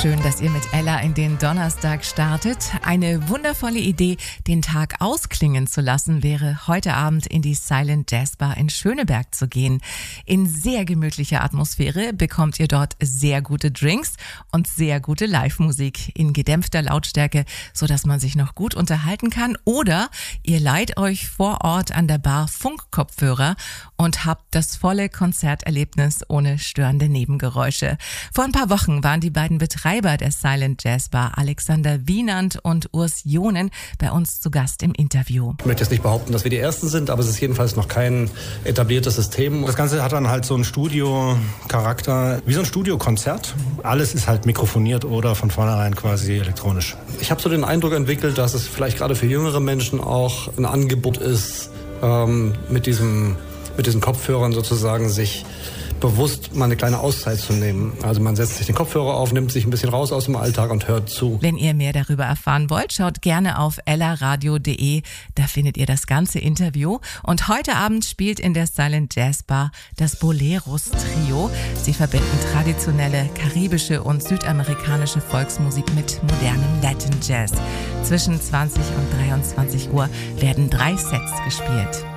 Schön, dass ihr mit Ella in den Donnerstag startet. Eine wundervolle Idee, den Tag ausklingen zu lassen, wäre heute Abend in die Silent Jazz Bar in Schöneberg zu gehen. In sehr gemütlicher Atmosphäre bekommt ihr dort sehr gute Drinks und sehr gute Live-Musik in gedämpfter Lautstärke, sodass man sich noch gut unterhalten kann. Oder ihr leiht euch vor Ort an der Bar Funkkopfhörer und habt das volle Konzerterlebnis ohne störende Nebengeräusche. Vor ein paar Wochen waren die beiden Betreiber der Silent Jazz Bar, Alexander Wienand und Urs Jonen, bei uns zu Gast im Interview. Ich möchte jetzt nicht behaupten, dass wir die Ersten sind, aber es ist jedenfalls noch kein etabliertes System. Das Ganze hat dann halt so einen Studio-Charakter, wie so ein Studiokonzert. Alles ist halt mikrofoniert oder von vornherein quasi elektronisch. Ich habe so den Eindruck entwickelt, dass es vielleicht gerade für jüngere Menschen auch ein Angebot ist, mit diesen Kopfhörern sozusagen sich bewusst mal eine kleine Auszeit zu nehmen. Also man setzt sich den Kopfhörer auf, nimmt sich ein bisschen raus aus dem Alltag und hört zu. Wenn ihr mehr darüber erfahren wollt, schaut gerne auf ellaradio.de. Da findet ihr das ganze Interview. Und heute Abend spielt in der Silent Jazz Bar das Boleros Trio. Sie verbinden traditionelle karibische und südamerikanische Volksmusik mit modernem Latin Jazz. Zwischen 20 und 23 Uhr werden 3 Sets gespielt.